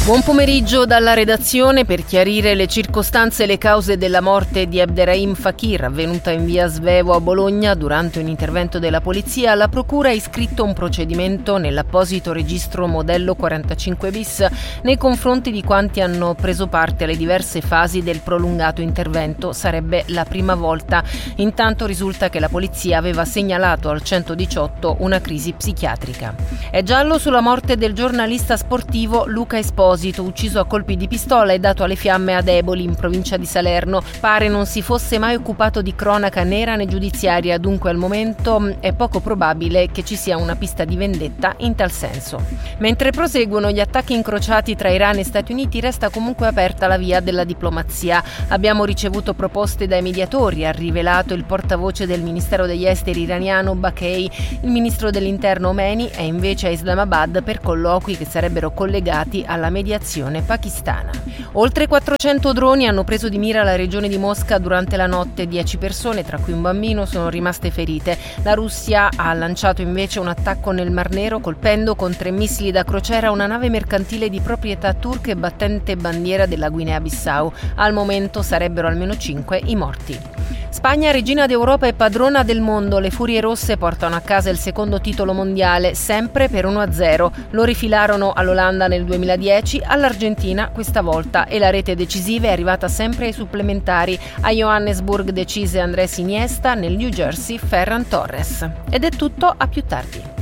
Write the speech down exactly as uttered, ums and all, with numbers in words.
Buon pomeriggio dalla redazione. Per chiarire le circostanze e le cause della morte di Abderrahim Fakir, avvenuta in via Svevo a Bologna durante un intervento della polizia, la procura ha iscritto un procedimento nell'apposito registro modello quarantacinque bis nei confronti di quanti hanno preso parte alle diverse fasi del prolungato intervento. Sarebbe la prima volta. Intanto risulta che la polizia aveva segnalato al centodiciotto una crisi psichiatrica. È giallo sulla morte del giornalista sportivo Luca Esposito, ucciso a colpi di pistola e dato alle fiamme ad Eboli, in provincia di Salerno. Pare non si fosse mai occupato di cronaca nera né giudiziaria, dunque al momento è poco probabile che ci sia una pista di vendetta in tal senso. Mentre proseguono gli attacchi incrociati tra Iran e Stati Uniti, resta comunque aperta la via della diplomazia. Abbiamo ricevuto proposte dai mediatori, ha rivelato il portavoce del Ministero degli Esteri iraniano Baghei. Il ministro dell'Interno Omeni è invece a Islamabad per colloqui che sarebbero collegati alla mediazione pakistana. Oltre quattrocento droni hanno preso di mira la regione di Mosca durante la notte. Dieci persone, tra cui un bambino, sono rimaste ferite. La Russia ha lanciato invece un attacco nel Mar Nero, colpendo con tre missili da crociera una nave mercantile di proprietà turca e battente bandiera della Guinea-Bissau. Al momento sarebbero almeno cinque i morti. Spagna, regina d'Europa e padrona del mondo. Le Furie Rosse portano a casa il secondo titolo mondiale, sempre per uno a zero. Lo rifilarono all'Olanda nel duemiladieci, all'Argentina questa volta, e la rete decisiva è arrivata sempre ai supplementari. A Johannesburg decise Andrés Iniesta, nel New Jersey Ferran Torres. Ed è tutto, a più tardi.